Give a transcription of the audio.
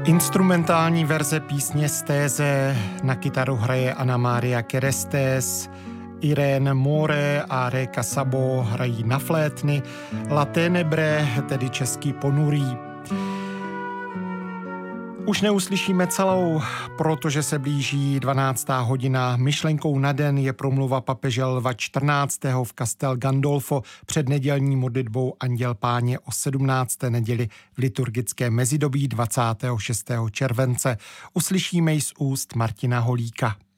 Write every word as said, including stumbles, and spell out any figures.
Instrumentální verze písně Stéze, na kytaru hraje Anna Maria Kerestes, Irene More a Réka Sabo hrají na flétny, La Ténébre, tedy český ponurý. Už neuslyšíme celou, protože se blíží dvanáctá hodina. Myšlenkou na den je promluva papeže Lva čtrnáctého v Castel Gandolfo před nedělní modlitbou Anděl Páně o sedmnácté neděli v liturgické mezidobí dvacátého šestého července. Uslyšíme ji z úst Martina Holíka.